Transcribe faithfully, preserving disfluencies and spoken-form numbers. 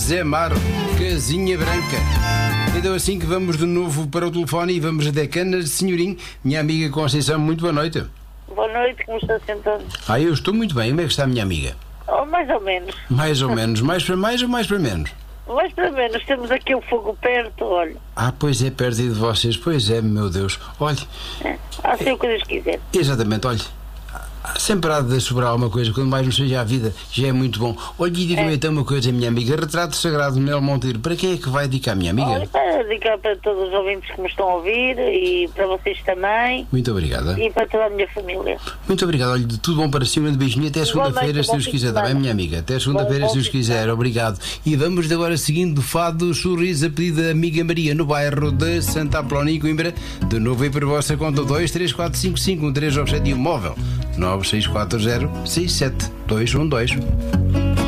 Zé Maro, Casinha Branca. Então assim que vamos de novo para o telefone e vamos até Canas, senhorinho, minha amiga Conceição, muito boa noite. Boa noite, como está sentando? Ah, eu estou muito bem, como é que está a minha amiga? Oh, mais ou menos. Mais ou menos, mais para mais ou mais para menos? Mais para menos, temos aqui o fogo perto, olha. Ah, pois é, perto de vocês, pois é, meu Deus. Olhe. É, assim o que Deus quiser. Exatamente, olhe. Sempre há de sobrar alguma coisa, quando mais nos seja a vida, já é muito bom. Olhe, e diga-me É. então uma coisa, minha amiga. Retrato Sagrado Nel Monteiro, para quem é que vai dedicar, minha amiga? Olha, para dedicar para todos os ouvintes que me estão a ouvir e para vocês também Muito obrigada. e para toda a minha família. Muito obrigado, olha, de tudo bom para si, um grande beijinho. Até segunda-feira, Igualmente, se Deus bom quiser, fim de está bem, semana. minha amiga? Até segunda-feira, Bom- se bom Deus fim de quiser, semana. obrigado. E vamos de agora seguindo do Fado Sorriso, a pedido da amiga Maria, no bairro de Santa Apolónia, em Coimbra. De novo aí para a vossa conta, dois três quatro cinco cinco um três objetivo móvel nove seis quatro zero seis sete dois um dois.